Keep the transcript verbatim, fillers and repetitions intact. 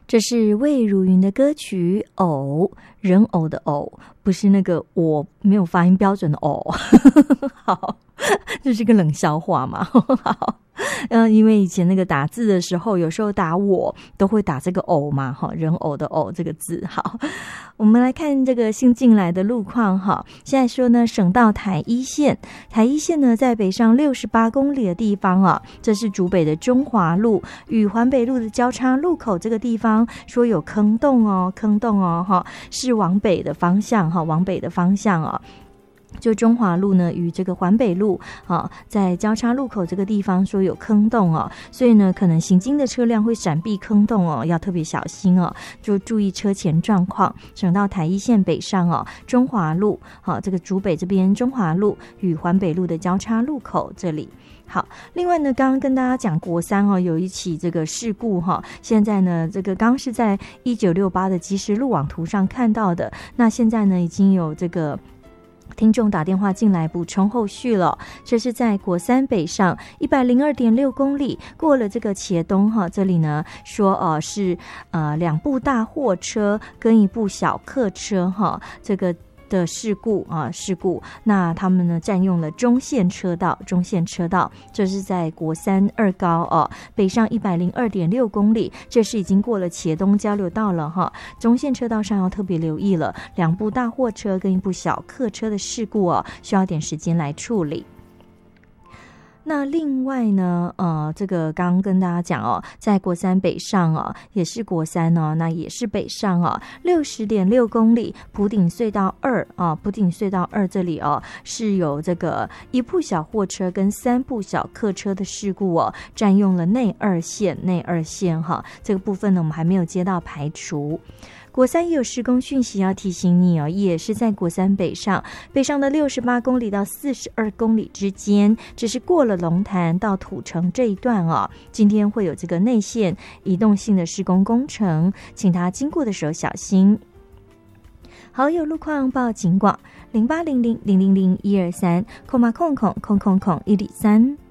这是魏如云的歌曲《偶》，人偶的偶，不是那个我没有发音标准的偶。好，这是个冷笑话嘛。好，嗯，因为以前那个打字的时候，有时候打我都会打这个偶嘛，哈，人偶的偶这个字。好，我们来看这个新进来的路况哈。现在说呢，省道台一线，台一线呢在北上六十八公里的地方啊，这是竹北的中华路与环北路的交叉路口这个地方，说有坑洞哦，坑洞哦，哈，是往北的方向哈，往北的方向啊。就中华路呢与这个环北路啊，在交叉路口这个地方说有坑洞哦，所以呢可能行经的车辆会闪避坑洞哦，要特别小心哦，就注意车前状况。省道台一线北上哦，中华路好、啊，这个竹北这边中华路与环北路的交叉路口这里。好，另外呢，刚刚跟大家讲国三哦，有一起这个事故哈、哦，现在呢，这个刚刚是在一九六八的即时路网图上看到的，那现在呢，已经有这个听众打电话进来补充后续了。这是在国三北上一百零二点六公里，过了这个茄东哈，这里呢说呃是呃两部大货车跟一部小客车哈，这个的事故啊，事故，那他们呢占用了中线车道，中线车道，这是在国三二高哦，北上一百零二点六公里，这是已经过了茄东交流道了哈，中线车道上要特别留意了，两部大货车跟一部小客车的事故哦，需要点时间来处理。那另外呢，呃，这个刚刚跟大家讲哦，在国三北上哦，也是国三哦，那也是北上哦，六十点六公里，埔顶隧道二啊，埔顶隧道二这里哦，是有这个一部小货车跟三部小客车的事故哦，占用了内二线，内二线哈，这个部分呢，我们还没有接到排除。国三也有施工讯息要提醒你哦，也是在国三北上，北上的六十八公里到四十二公里之间，只是过了龙潭到土城这一段哦，今天会有这个内线移动性的施工工程，请他经过的时候小心。好，有路况报警广零八零零零零零一二三，空码空空空空空一里三。